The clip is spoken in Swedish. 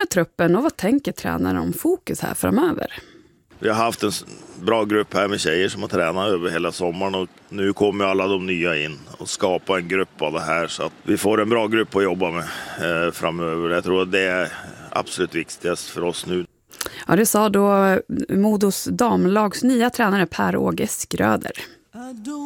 truppen och vad tänker tränaren om fokus här framöver? Vi har haft en bra grupp här med tjejer som har tränat över hela sommaren och nu kommer alla de nya in och skapa en grupp av det här så att vi får en bra grupp att jobba med framöver. Jag tror att det är absolut viktigast för oss nu. Ja, det sa då Modos damlags nya tränare Per-Åge Skröder.